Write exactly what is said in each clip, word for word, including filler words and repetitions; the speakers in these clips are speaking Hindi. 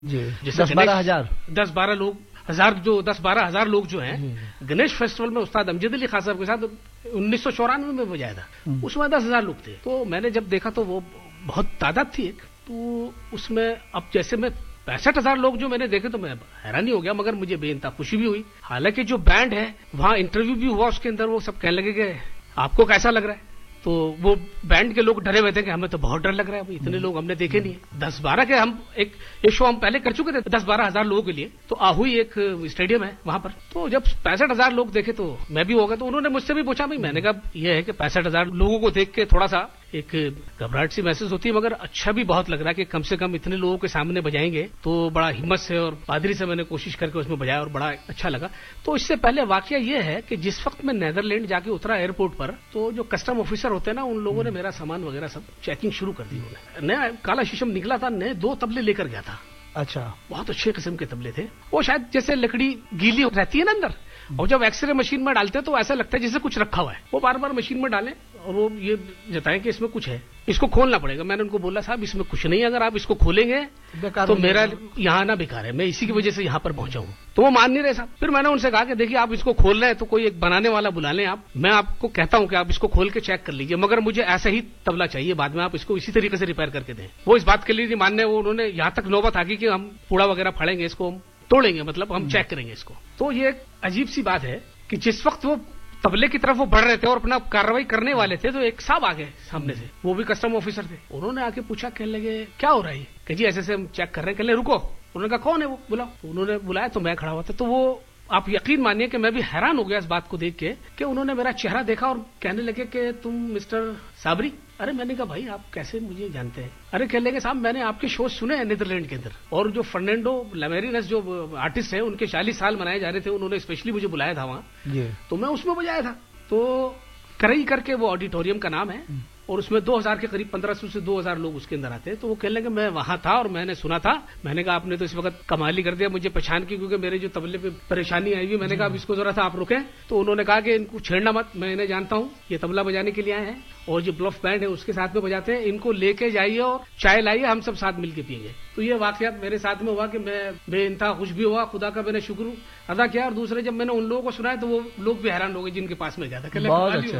जी, दस बारह हजार दस बारह लोग हजार जो दस बारह हजार लोग जो हैं गणेश फेस्टिवल में उस्ताद अमजद अली खान साहब के साथ उन्नीस सौ चौरानवे में बजाया था। उसमें दस हजार लोग थे। तो मैंने जब देखा तो वो बहुत तादाद थी एक। तो उसमें अब जैसे मैं पैंसठ हजार लोग जो मैंने देखे तो मैं हैरानी हो गया, मगर मुझे बेइंतहा खुशी भी हुई। हालांकि जो बैंड है वहां इंटरव्यू भी हुआ, उसके अंदर वो सब कहने लगे कि आपको कैसा लग रहा है। तो वो बैंड के लोग डरे हुए थे कि हमें तो बहुत डर लग रहा है, इतने लोग हमने देखे नहीं है। दस बारह के हम एक ये शो हम पहले कर चुके थे दस बारह हजार लोगों के लिए। तो आहुई एक स्टेडियम है वहां पर। तो जब पैंसठ हजार लोग देखे तो मैं भी हो गया। तो उन्होंने मुझसे भी पूछा, भाई मैंने कहा ये है कि पैंसठ हजार लोगों को देख के थोड़ा सा एक घबराहट सी महसूस होती है, मगर अच्छा भी बहुत लग रहा है कि कम से कम इतने लोगों के सामने बजाएंगे। तो बड़ा हिम्मत से और पादरी से मैंने कोशिश करके उसमें बजाया और बड़ा अच्छा लगा। तो इससे पहले वाकया ये है कि जिस वक्त मैं नेदरलैंड जाके उतरा एयरपोर्ट पर, तो जो कस्टम ऑफिसर होते हैं ना, उन लोगों ने मेरा सामान वगैरह सब चेकिंग शुरू कर दी। उन्होंने नया काला शीशम निकला था, नए दो तबले लेकर गया था। अच्छा, बहुत अच्छे किस्म के तबले थे। वो शायद जैसे लकड़ी गीली रहती है ना अंदर, और जब एक्सरे मशीन में डालते हैं तो ऐसा लगता है जैसे कुछ रखा हुआ है। वो बार बार मशीन में डालें और वो ये जताएं कि इसमें कुछ है, इसको खोलना पड़ेगा। मैंने उनको बोला, साहब इसमें कुछ नहीं है, अगर आप इसको खोलेंगे तो मेरा यहाँ ना बेकार है, मैं इसी की वजह से यहाँ पर पहुंचा हूँ। तो वो मान नहीं रहे साहब। फिर मैंने उनसे कहा कि देखिए आप इसको खोल रहे हैं तो कोई एक बनाने वाला बुला लें आप, मैं आपको कहता हूँ कि आप इसको खोल के चेक कर लीजिए, मगर मुझे ऐसा ही तबला चाहिए, बाद में आप इसको इसी तरीके से रिपेयर करके दें। वो इस बात के लिए नहीं मानने, वो उन्होंने यहाँ तक नौबत आ गई कि हम पूड़ा वगैरह फाड़ेंगे, इसको हम तोड़ेंगे, मतलब हम चेक करेंगे इसको। तो ये एक अजीब सी बात है कि जिस वक्त वो तबले की तरफ वो बढ़ रहे थे और अपना कार्रवाई करने वाले थे, तो एक साहब आ गए सामने से, वो भी कस्टम ऑफिसर थे। उन्होंने आके पूछा, कहने लगे क्या हो रहा है कि जी ऐसे ऐसे हम चेक कर रहे हैं। कहने रुको। उन्होंने कहा कौन है वो, बुलाओ। तो उन्होंने बुलाया तो मैं खड़ा हुआ था। तो वो आप यकीन मानिए कि मैं भी हैरान हो गया इस बात को देख के कि उन्होंने मेरा चेहरा देखा और कहने लगे कि तुम मिस्टर साबरी। अरे मैंने कहा भाई आप कैसे मुझे जानते हैं। अरे कहने लगे साहब मैंने आपके शो सुने हैं नीदरलैंड के अंदर, और जो फर्नांडो लमेरिनस जो आर्टिस्ट है उनके चालीस साल मनाए जा रहे थे, उन्होंने स्पेशली मुझे बुलाया था वहां, तो मैं उसमें बजाया था। तो करई करके वो ऑडिटोरियम का नाम है, और उसमें दो हज़ार के करीब पंद्रह सौ से दो हज़ार लोग उसके अंदर आते हैं। तो वो कहने लगे मैं वहां था और मैंने सुना था। मैंने कहा आपने तो इस वक्त कमाल ही कर दिया मुझे पहचान की, क्योंकि मेरे जो तबले पे परेशानी आई हुई। मैंने कहा अब इसको जरा सा आप रुकें। तो उन्होंने कहा कि इनको छेड़ना मत, मैं इन्हें जानता हूँ, ये तबला बजाने के लिए आए हैं और जो ब्लफ बैंड है उसके साथ में बजाते हैं, इनको लेके जाइए और चाय लाइए, हम सब साथ मिलकर पिएंगे। तो ये वाकयात मेरे साथ में हुआ कि मैं बेइंतहा खुश भी हुआ, खुदा का मैंने शुक्र अदा किया। और दूसरे जब मैंने उन लोगों को सुनाया तो वो लोग भी हैरान हो गए जिनके पास में जाता है,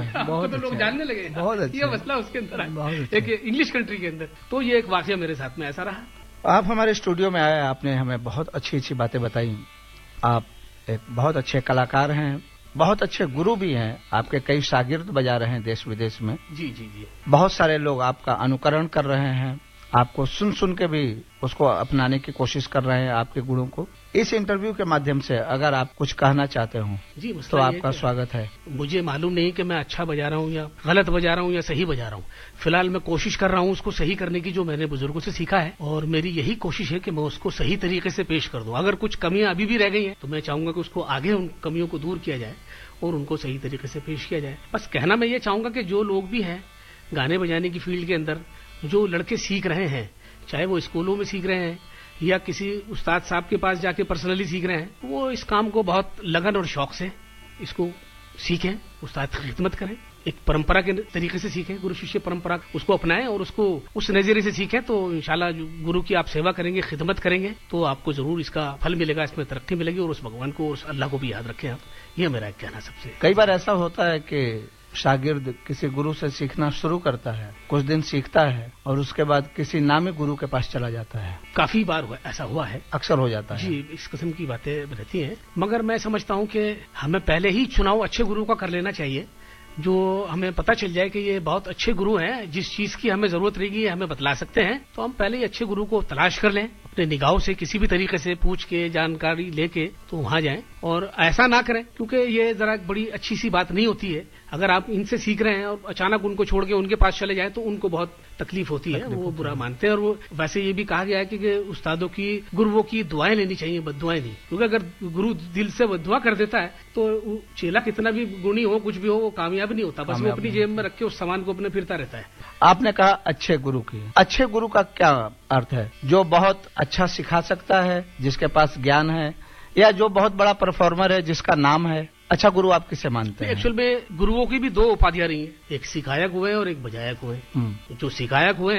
तो लोग जानने लगे ये मसला उसके अंदर है, एक इंग्लिश कंट्री के अंदर। तो ये एक वाकया मेरे साथ में ऐसा रहा। आप हमारे स्टूडियो में आए, आपने हमें बहुत अच्छी अच्छी बातें बताई। आप एक बहुत अच्छे कलाकार हैं, बहुत अच्छे गुरु भी हैं, आपके कई शागिर्द बजा रहे हैं देश विदेश में। जी जी जी। बहुत सारे लोग आपका अनुकरण कर रहे हैं, आपको सुन सुन के भी उसको अपनाने की कोशिश कर रहे हैं आपके गुणों को। इस इंटरव्यू के माध्यम से अगर आप कुछ कहना चाहते हो जी तो आपका स्वागत है। मुझे मालूम नहीं कि मैं अच्छा बजा रहा हूँ या गलत बजा रहा हूँ या सही बजा रहा हूँ। फिलहाल मैं कोशिश कर रहा हूँ उसको सही करने की, जो मैंने बुजुर्गों से सीखा है, और मेरी यही कोशिश है कि मैं उसको सही तरीके से पेश कर दूं। अगर कुछ कमियां अभी भी रह गई हैं तो मैं चाहूंगा कि उसको आगे उन कमियों को दूर किया जाए और उनको सही तरीके से पेश किया जाए। बस कहना मैं ये चाहूंगा कि जो लोग भी हैं गाने बजाने की फील्ड के अंदर, जो लड़के सीख रहे हैं, चाहे वो स्कूलों में सीख रहे हैं या किसी उस्ताद साहब के पास जाके पर्सनली सीख रहे हैं, वो इस काम को बहुत लगन और शौक से इसको सीखें, उस्ताद की खिदमत करें, एक परंपरा के तरीके से सीखें, गुरु शिष्य परंपरा उसको अपनाएं और उसको उस नजरिए से सीखें। तो इंशाल्लाह गुरु की आप सेवा करेंगे, खिदमत करेंगे तो आपको जरूर इसका फल मिलेगा, इसमें तरक्की मिलेगी, और उस भगवान को और उस अल्लाह को भी याद रखें आप। ये मेरा एक कहना सबसे। कई बार ऐसा होता है कि शागिर्द किसी गुरु से सीखना शुरू करता है, कुछ दिन सीखता है और उसके बाद किसी नामी गुरु के पास चला जाता है। काफी बार हुआ, ऐसा हुआ है, अक्सर हो जाता है जी। इस किस्म की बातें रहती हैं, मगर मैं समझता हूं कि हमें पहले ही चुनाव अच्छे गुरु का कर लेना चाहिए, जो हमें पता चल जाए कि ये बहुत अच्छे गुरु हैं, जिस चीज की हमें जरूरत रहेगी हमें बतला सकते हैं, तो हम पहले ही अच्छे गुरु को तलाश कर लें, अपने निगाहों से किसी भी तरीके से पूछ के जानकारी लेके तो वहां जाएं। और ऐसा ना करें, क्योंकि ये जरा बड़ी अच्छी सी बात नहीं होती है। अगर आप इनसे सीख रहे हैं और अचानक उनको छोड़ के उनके पास चले जाएं तो उनको बहुत तकलीफ होती है, वो बुरा मानते हैं। और वो वैसे ये भी कहा गया है कि, कि उस्तादों की, गुरुओं की दुआएं लेनी चाहिए, बद्दुआएं नहीं, क्योंकि अगर गुरु दिल से बद्दुआ कर देता है तो चेला कितना भी गुणी हो, कुछ भी हो, वो कामयाब नहीं होता, बस वो अपनी जेब में रख के उस सामान को अपने फिरता रहता है। आपने कहा अच्छे गुरु की, अच्छे गुरु का क्या अर्थ है? जो बहुत अच्छा सिखा सकता है, जिसके पास ज्ञान है, या जो बहुत बड़ा परफॉर्मर है जिसका नाम है? अच्छा गुरु आप किसे मानते हैं? एक्चुअल में गुरुओं की भी दो उपाधियां रही हैं, एक सिखायक हुए और एक बजायक हुए। जो सिखायक हुए हैं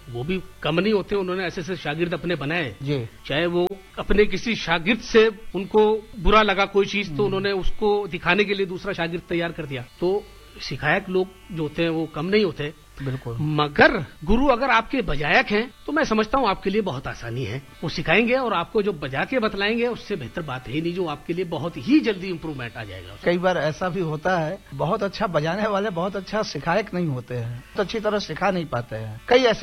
वो भी कम नहीं होते, उन्होंने ऐसे ऐसे शागिर्द अपने बनाए जी। चाहे वो अपने किसी शागिर्द से उनको बुरा लगा कोई चीज तो उन्होंने उसको दिखाने के लिए दूसरा शागिर्द तैयार कर दिया। तो सिखायक लोग जो होते हैं वो कम नहीं होते, बिल्कुल। मगर गुरु अगर आपके बजायक हैं तो मैं समझता हूं आपके लिए बहुत आसानी है। वो सिखाएंगे और आपको जो बजा के बतलाएंगे उससे बेहतर बात है नहीं, जो आपके लिए बहुत ही जल्दी इंप्रूवमेंट आ जाएगा। कई बार ऐसा भी होता है बहुत अच्छा बजाने वाले बहुत अच्छा सिखायक नहीं होते हैं, तो अच्छी तरह सिखा नहीं पाते हैं। कई ऐसे